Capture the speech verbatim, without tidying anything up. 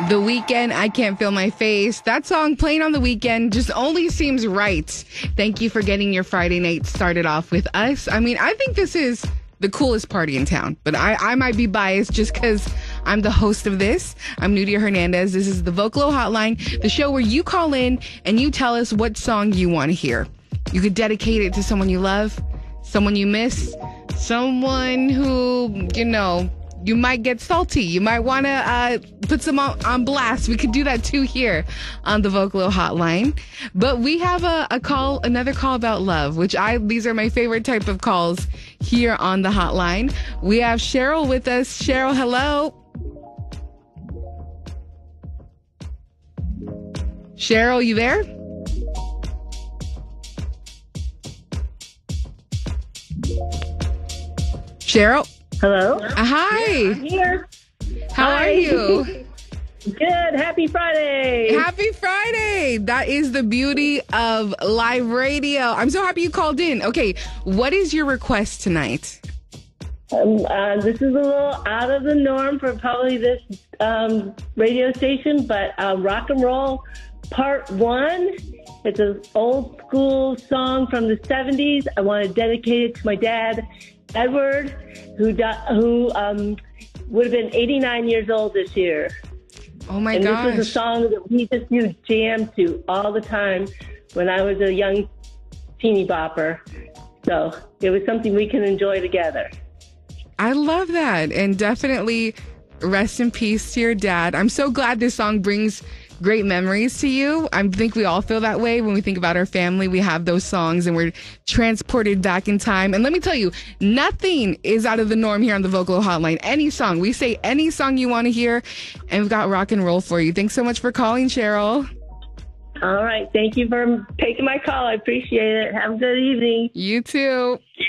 The Weeknd, I Can't Feel My Face. That song playing on the weekend just only seems right. Thank you for getting your Friday night started off with us. I mean, I think this is the coolest party in town, but I, I might be biased just because I'm the host of this. I'm Nudia Hernandez. This is the Vocalo Hotline, the show where you call in and you tell us what song you want to hear. You could dedicate it to someone you love, someone you miss, someone who, you know, you might get salty. You might want to uh, put some on, on blast. We could do that too here on the Vocalo Hotline. But we have a, a call, another call about love, which I these are my favorite type of calls here on the hotline. We have Cheryl with us. Cheryl, hello. Cheryl, you there? Cheryl? Hello? Uh, hi. Yeah, I'm here. How Hi. are you? Good. Happy Friday. Happy Friday. That is the beauty of live radio. I'm so happy you called in. Okay, what is your request tonight? Um, uh, this is a little out of the norm for probably this um, radio station, but uh, Rock and Roll Part One. It's an old school song from the seventies. I want to dedicate it to my dad, Edward, who di- who um, would have been eighty-nine years old this year. Oh my and gosh. this was a song that we just used to jam to all the time when I was a young teeny bopper. So it was something we can enjoy together. I love that. And definitely rest in peace to your dad. I'm so glad this song brings great memories to you. I think we all feel that way when we think about our family. We have those songs and we're transported back in time. And let me tell you, nothing is out of the norm here on the Vocalo Hotline. Any song. We say any song you want to hear, and we've got rock and roll for you. Thanks so much for calling, Cheryl. All right. Thank you for taking my call. I appreciate it. Have a good evening. You too.